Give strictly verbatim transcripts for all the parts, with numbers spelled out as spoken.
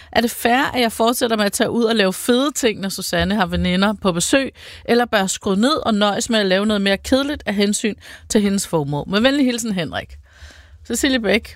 Er det fair, at jeg fortsætter med at tage ud og lave fede ting, når Susanne har veninder på besøg, eller bør jeg skrue ned og nøjes med at lave noget mere kedeligt af hensyn til hendes formål? Med venlig hilsen, Henrik. Cecilie Bæk.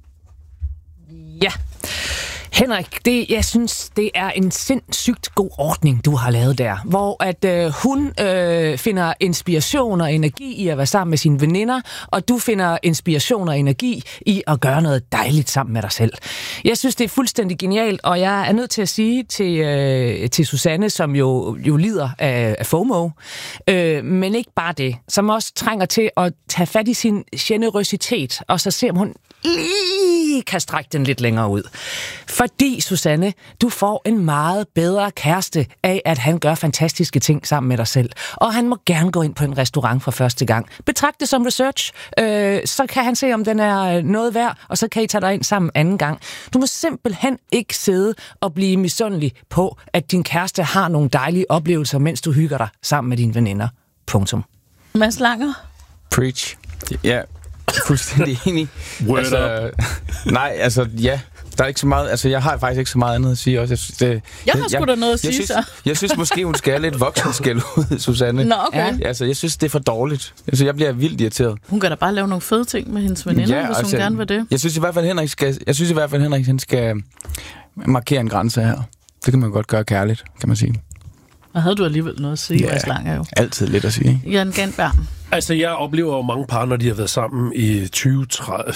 Ja. Henrik, det, jeg synes, det er en sindssygt god ordning, du har lavet der, hvor at øh, hun øh, finder inspiration og energi i at være sammen med sine veninder, og du finder inspiration og energi i at gøre noget dejligt sammen med dig selv. Jeg synes, det er fuldstændig genialt, og jeg er nødt til at sige til, øh, til Susanne, som jo, jo lider af, af FOMO, øh, men ikke bare det, som også trænger til at tage fat i sin generøsitet, og så se, om hun lige kan strække den lidt længere ud. Fordi, Susanne, du får en meget bedre kæreste af, at han gør fantastiske ting sammen med dig selv. Og han må gerne gå ind på en restaurant for første gang. Betragt det som research, øh, så kan han se, om den er noget værd, og så kan I tage dig ind sammen anden gang. Du må simpelthen ikke sidde og blive misundelig på, at din kæreste har nogle dejlige oplevelser, mens du hygger dig sammen med dine veninder. Punktum. Mads Langer? Preach. Ja, fuldstændig enig. Word altså, nej, altså, ja. Der er ikke så meget, altså jeg har faktisk ikke så meget andet at sige også. Jeg, synes, det, jeg har sgu da noget at sige, synes, så. Jeg synes måske, hun skal have lidt voksenskæld ud, Susanne. Nå, okay. Ja, altså, jeg synes, det er for dårligt. Altså, jeg bliver vildt irriteret. Hun kan da bare lave nogle fede ting med hendes veninder, ja, hvis hun altså, gerne vil det. Jeg synes i hvert fald, Henrik skal, jeg synes i hvert fald, Henrik han skal markere en grænse her. Det kan man godt gøre kærligt, kan man sige. Og havde du alligevel noget at sige, Mads Langer jo? Altid lidt at sige. Jan Gantberg. Altså, jeg oplever jo mange par, når de har været sammen i tyve, tredive,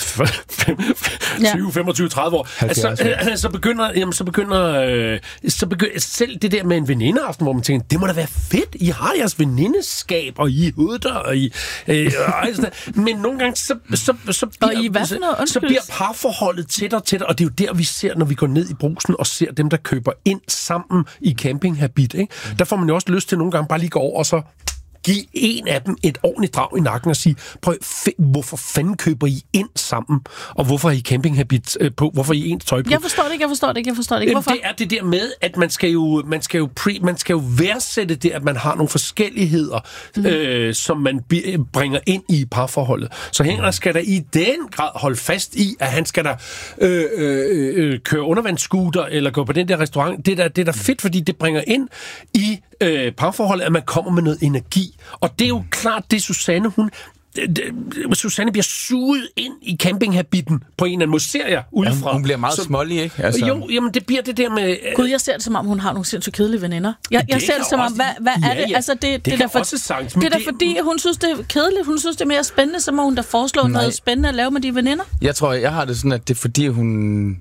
tyve, femogtyve, tredive år. Altså, øh, så begynder, jamen, så begynder, øh, så begynder selv det der med en venindeaften, hvor man tænker, det må da være fedt, I har jeres venindeskab, og I huder, og I... Øh, og altså, men nogle gange, så, så, så, bliver, og I hvad for noget? så bliver parforholdet tættere og tættere, og det er jo der, vi ser, når vi går ned i Brugsen og ser dem, der køber ind sammen i campinghabit. Ikke? Mm. Der får man jo også lyst til nogle gange bare lige gå over og så giv en af dem et ordentligt drag i nakken og sige, prøv, f- hvorfor fanden køber I ind sammen? Og hvorfor er I campinghabit øh, på? Hvorfor er I ens tøj på? Jeg forstår det ikke, jeg forstår det ikke, jeg forstår det ikke. Hvorfor? Det er det der med, at man skal jo, man skal jo, pre, man skal jo værdsætte det, at man har nogle forskelligheder, mm. øh, som man b- bringer ind i parforholdet. Så Henrik skal der i den grad holde fast i, at han skal der øh, øh, øh, køre undervandsscooter eller gå på den der restaurant. Det er der, det er der fedt, fordi det bringer ind i øh, parforholdet, at man kommer med noget energi. Og det er jo klart, det Susanne, hun... Susanne bliver suget ind i campinghabitten på en eller anden måde, ser jeg udefra. Ja, hun bliver meget så, smålig, ikke? Altså. Jo, jamen det bliver det der med... Gud, jeg ser det som om, hun har nogle sindssygt kedelige veninder. Jeg, jeg ser det som om, hvad, hvad ja, er det? Ja, altså, det, det, det, det, der for, sagtens, det er da fordi, hun synes, det er kedeligt. Hun synes, det er mere spændende, så må hun da foreslå Nej. noget spændende at lave med de veninder. Jeg tror, jeg har det sådan, at det er fordi, hun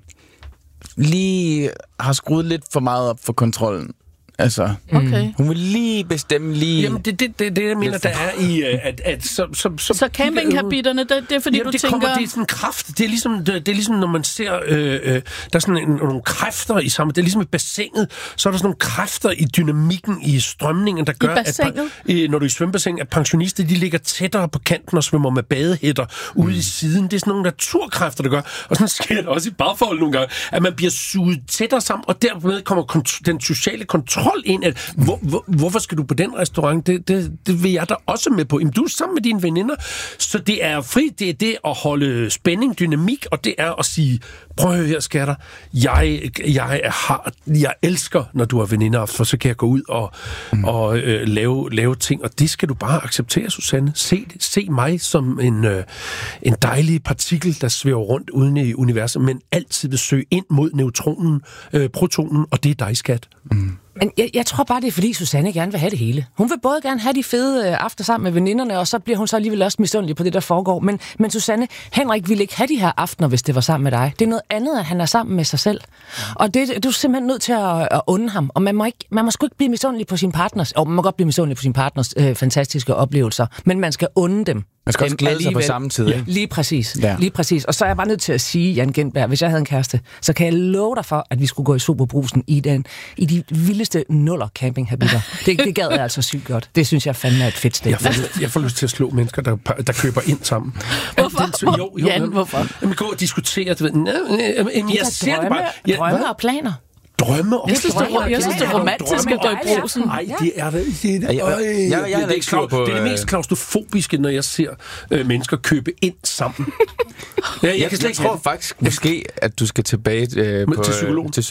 lige har skruet lidt for meget op for kontrollen. Altså, okay. Hun vil lige bestemme lige... Jamen, det er det, det, det, jeg mener, der er i... At, at, så, så, så, så campinghabitterne, det, det er fordi, jamen, du det tænker... Kommer, det er sådan en kraft. Det er ligesom, det, det er ligesom når man ser... Øh, øh, der er sådan en, nogle kræfter i sammen. Det er ligesom i bassinet. Så er der sådan nogle kræfter i dynamikken, i strømningen, der gør, at... I, når du er i svømmebassin, at pensionister, de ligger tættere på kanten og svømmer med badehætter ude mm. i siden. Det er sådan nogle naturkræfter, der gør. Og sådan sker det også i parforhold nogle gange, at man bliver suget tættere sammen, og dermed kommer kont- den sociale kontrol ind, at hvor, hvor, hvorfor skal du på den restaurant? Det, det, det vil jeg da også med på. Jamen, du er sammen med dine veninder, så det er fri, det er det at holde spænding, dynamik, og det er at sige, prøv at høre her, skatter, jeg, jeg, har, jeg elsker, når du har veninder, for så kan jeg gå ud og, mm. og øh, lave, lave ting, og det skal du bare acceptere, Susanne. Se, se mig som en, øh, en dejlig partikel, der svæver rundt uden i universet, men altid vil søge ind mod neutronen, øh, protonen, og det er dig, skat. Mm. Men jeg, jeg tror bare, det er fordi Susanne gerne vil have det hele. Hun vil både gerne have de fede øh, aftener sammen med veninderne, og så bliver hun så alligevel også misundelig på det, der foregår. Men, men Susanne, Henrik ville ikke have de her aftener, hvis det var sammen med dig. Det er noget andet, at han er sammen med sig selv. Og det, du er simpelthen nødt til at, at unde ham. Og man må, ikke, man må sgu ikke blive misundelig på sin partners... Og man må godt blive misundelig på sin partners øh, fantastiske oplevelser, men man skal unde dem. Man skal også glæde sig på samme tid, ikke? Ja, lige præcis. Ja. Lige præcis. Og så er jeg bare nødt til at sige, Jan Gintberg, hvis jeg havde en kæreste, så kan jeg love dig for, at vi skulle gå i Superbrugsen i, den, i de vildeste nuller campinghabiter. Det, det gad jeg altså sygt godt. Det synes jeg fandme er et fedt sted. Jeg får, jeg får lyst til at slå mennesker, der, der køber ind sammen. Hvorfor? Den, jo, jo, Jan, hvorfor? Jamen, gå og diskutere. Du ved, nej, nej, jeg, jeg ser drømme, det bare. Jeg, drømme og planer. Drømme og jeg synes, det er, jeg synes, det er romantisk at gå i Brugsen. Nej, det er det. Det er det, jeg, jeg, jeg, jeg, jeg det, det, er, på, det er det mest klaustrofobiske, når jeg ser øh, mennesker købe ind sammen. jeg, jeg, jeg, jeg tror faktisk måske, at du skal tilbage øh, på, til psykologen. Til